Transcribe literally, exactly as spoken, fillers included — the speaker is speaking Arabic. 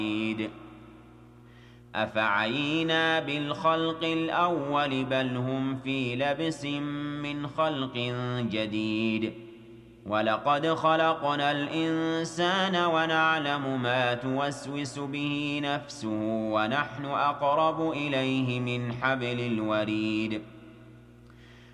أفعينا بالخلق الأول بل هم في لبس من خلق جديد ولقد خلقنا الإنسان ونعلم ما توسوس به نفسه ونحن أقرب إليه من حبل الوريد